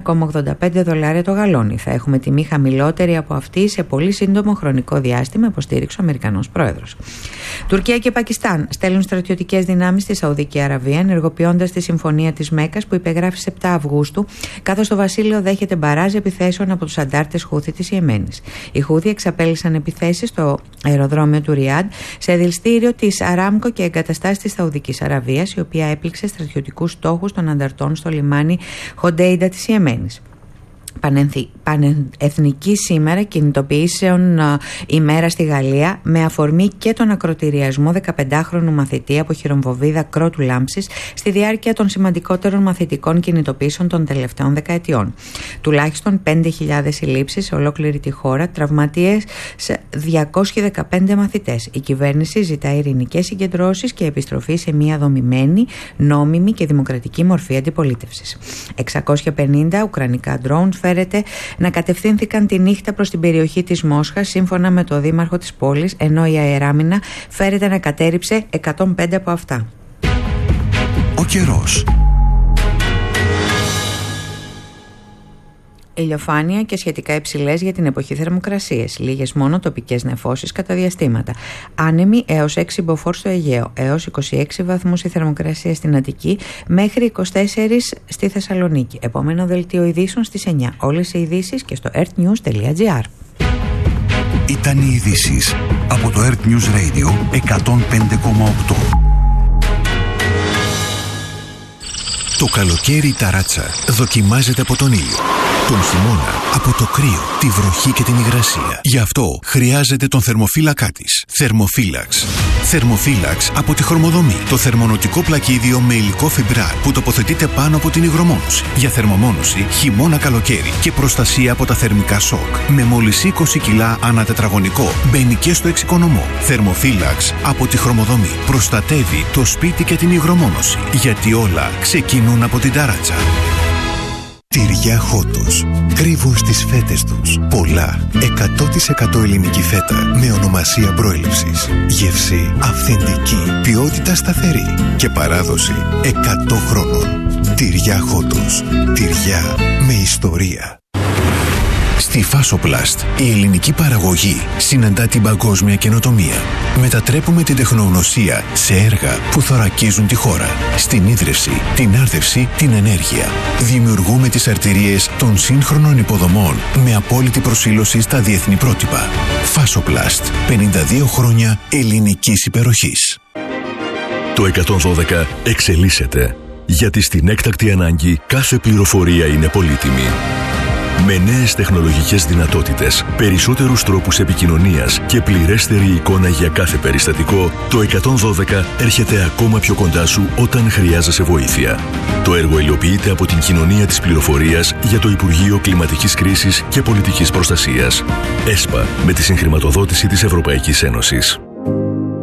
$4,85 το γαλόνι. Θα έχουμε τιμή χαμηλότερη από αυτή σε πολύ σύντομο χρονικό διάστημα, υποστήριξε ο Αμερικανός πρόεδρος. Τουρκία και Πακιστάν στέλνουν στρατιωτικές δυνάμεις στη Σαουδική Αραβία, ενεργοποιώντας τη συμφωνία της Μέκκας που υπεγράφει στις 7 Αυγούστου, καθώς το βασίλειο δέχεται μπαράζ επιθέσεων από τους αντάρτες Χούθη της Ιεμένης. Οι Χούθη εξαπέλυσαν επιθέσεις στο αεροδρόμιο του Ριάντ, σε δηληστήριο της Αράμκο και εγκαταστάσεις της Σαουδικής Αραβίας, η οποία έπληξε στρατιωτικούς στόχους των ανταρτών στο λιμάνι Χοντέιντα της Ιεμένης. Πανεθνική σήμερα κινητοποιήσεων ημέρα στη Γαλλία, με αφορμή και τον ακροτηριασμό 15χρονου μαθητή από χειρομβοβίδα κρότου λάμψης στη διάρκεια των σημαντικότερων μαθητικών κινητοποιήσεων των τελευταίων δεκαετιών. Τουλάχιστον 5.000 συλλήψεις σε ολόκληρη τη χώρα, τραυματίες 215 μαθητές. Η κυβέρνηση ζητά ειρηνικές συγκεντρώσεις και επιστροφή σε μια δομημένη, νόμιμη και δημοκρατική μορφή αντιπολίτευσης. 650 ουκρανικά drones φέρεται να κατευθύνθηκαν τη νύχτα προς την περιοχή της Μόσχας, σύμφωνα με το δήμαρχο της πόλης, ενώ η αεράμινα φέρεται να κατέρριψε 105 από αυτά. Ο καιρός. Ηλιοφάνεια και σχετικά υψηλές για την εποχή θερμοκρασίες. Λίγες μόνο τοπικές νεφώσεις κατά διαστήματα. Άνεμοι έως 6 μποφόρ στο Αιγαίο, έως 26 βαθμούς η θερμοκρασία στην Αττική, μέχρι 24 στη Θεσσαλονίκη. Επόμενο δελτίο ειδήσεων στις 9. Όλες οι ειδήσεις και στο earthnews.gr. Ήταν οι ειδήσεις από το Earth News Radio 105,8. Το καλοκαίρι η ταράτσα δοκιμάζεται από τον ήλιο. Τον χειμώνα από το κρύο, τη βροχή και την υγρασία. Γι' αυτό χρειάζεται τον θερμοφύλακά της. Θερμοφύλαξ. Θερμοφύλαξ από τη Χρωμοδομή. Το θερμονοτικό πλακίδιο με υλικό φιμπράρ που τοποθετείται πάνω από την υγρομόνωση. Για θερμομόνωση χειμώνα-καλοκαίρι και προστασία από τα θερμικά σοκ. Με μόλις 20 κιλά ανά τετραγωνικό. Μπαίνει και στο εξοικονομό. Θερμοφύλαξ από τη Χρωμοδομή. Προστατεύει το σπίτι και την υγρομόνωση. Γιατί όλα ξεκινούν από την ταράτσα. Τυριά Χότος. Κρύβουν στις φέτες τους πολλά 100% ελληνική φέτα με ονομασία προέλευσης. Γεύση αυθεντική, ποιότητα σταθερή και παράδοση 100 χρόνων. Τυριά Χότος. Τυριά με ιστορία. Στη Φάσοπλαστ, η ελληνική παραγωγή συναντά την παγκόσμια καινοτομία. Μετατρέπουμε την τεχνογνωσία σε έργα που θωρακίζουν τη χώρα. Στην ίδρυυση, την άρδευση, την ενέργεια. Δημιουργούμε τις αρτηρίες των σύγχρονων υποδομών με απόλυτη προσήλωση στα διεθνή πρότυπα. Φάσοπλαστ, 52 χρόνια ελληνικής υπεροχής. Το 112 εξελίσσεται, γιατί στην έκτακτη ανάγκη κάθε πληροφορία είναι πολύτιμη. Με νέες τεχνολογικές δυνατότητες, περισσότερους τρόπους επικοινωνίας και πληρέστερη εικόνα για κάθε περιστατικό, το 112 έρχεται ακόμα πιο κοντά σου όταν χρειάζεσαι βοήθεια. Το έργο υλοποιείται από την Κοινωνία της Πληροφορίας για το Υπουργείο Κλιματικής Κρίσης και Πολιτικής Προστασίας. ΕΣΠΑ, με τη συγχρηματοδότηση της Ευρωπαϊκής Ένωσης.